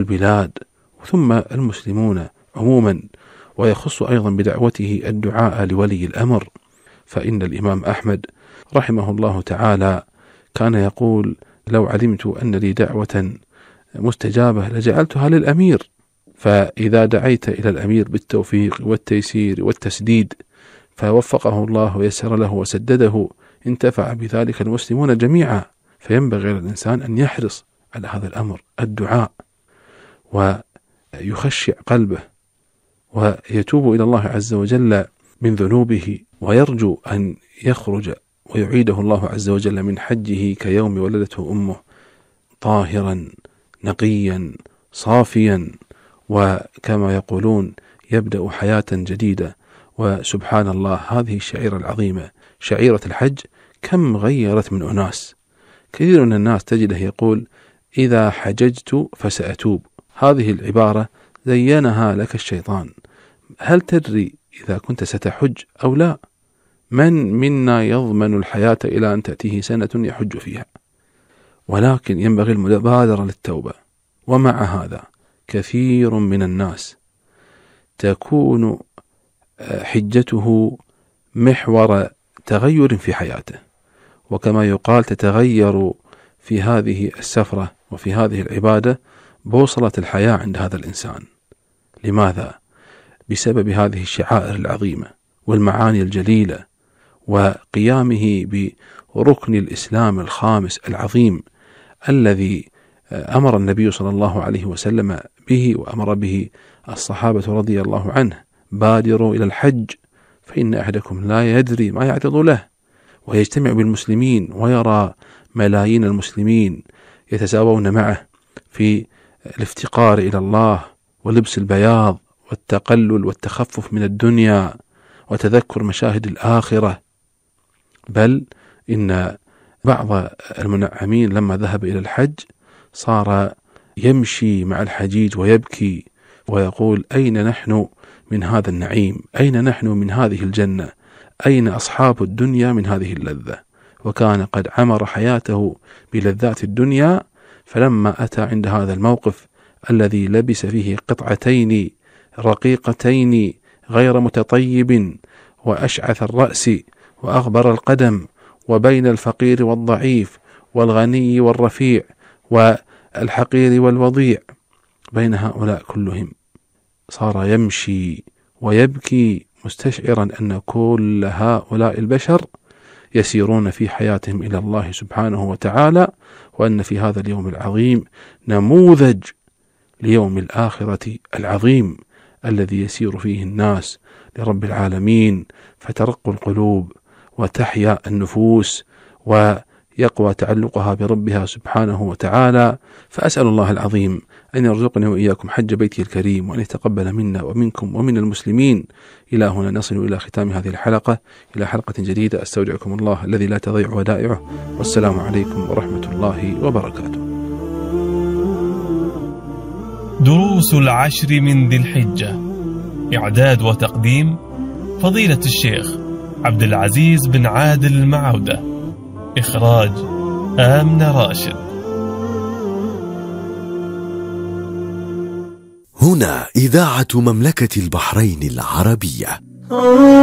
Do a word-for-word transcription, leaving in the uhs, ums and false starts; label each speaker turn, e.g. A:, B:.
A: البلاد ثم المسلمون عموما، ويخص أيضا بدعوته الدعاء لولي الأمر. فإن الإمام أحمد رحمه الله تعالى كان يقول: لو علمت أن لي دعوة مستجابة لجعلتها للأمير. فإذا دعيت إلى الأمير بالتوفيق والتيسير والتسديد فوفقه الله ويسر له وسدده، انتفع بذلك المسلمون جميعا. فينبغي للإنسان أن يحرص على هذا الأمر، الدعاء، ويخشع قلبه ويتوب إلى الله عز وجل من ذنوبه، ويرجو أن يخرج ويعيده الله عز وجل من حجه كيوم ولدته أمه طاهرا نقيا صافيا، وكما يقولون يبدأ حياة جديدة. وسبحان الله، هذه الشعيرة العظيمة شعيرة الحج كم غيرت من أناس. كثير من الناس تجده يقول: إذا حججت فسأتوب. هذه العبارة زينها لك الشيطان. هل تدري إذا كنت ستحج أو لا؟ من منا يضمن الحياة إلى أن تأتيه سنة يحج فيها؟ ولكن ينبغي المبادرة للتوبة. ومع هذا كثير من الناس تكون حجته محور تغير في حياته، وكما يقال تتغير في هذه السفرة وفي هذه العبادة بوصلة الحياة عند هذا الإنسان. لماذا؟ بسبب هذه الشعائر العظيمة والمعاني الجليلة، وقيامه بركن الإسلام الخامس العظيم الذي أمر النبي صلى الله عليه وسلم به، وأمر به الصحابة رضي الله عنه: بادروا إلى الحج فإن أحدكم لا يدري ما يعرض له. ويجتمع بالمسلمين ويرى ملايين المسلمين يتساوون معه في الافتقار إلى الله ولبس البياض والتقلل والتخفف من الدنيا وتذكر مشاهد الآخرة. بل إن بعض المنعمين لما ذهب إلى الحج صار يمشي مع الحجيج ويبكي ويقول: أين نحن من هذا النعيم؟ أين نحن من هذه الجنة؟ أين أصحاب الدنيا من هذه اللذة؟ وكان قد عمر حياته بلذات الدنيا، فلما أتى عند هذا الموقف الذي لبس فيه قطعتين رقيقتين غير متطيب وأشعث الرأس وأغبر القدم، وبين الفقير والضعيف والغني والرفيع والحقير والوضيع، بين هؤلاء كلهم صار يمشي ويبكي مستشعرا أن كل هؤلاء البشر يسيرون في حياتهم إلى الله سبحانه وتعالى، وأن في هذا اليوم العظيم نموذج ليوم الآخرة العظيم الذي يسير فيه الناس لرب العالمين، فترق القلوب وتحيا النفوس ويقوى تعلقها بربها سبحانه وتعالى. فأسأل الله العظيم أن يرزقني وإياكم حج بيته الكريم، وأن يتقبل منا ومنكم ومن المسلمين. إلى هنا نصل إلى ختام هذه الحلقة، إلى حلقة جديدة. أستودعكم الله الذي لا تضيع ودائعه، والسلام عليكم ورحمة الله وبركاته.
B: دروس العشر من ذي الحجة، إعداد وتقديم فضيلة الشيخ عبد العزيز بن عادل المعودة، إخراج آمنة راشد.
C: هنا إذاعة مملكة البحرين العربية.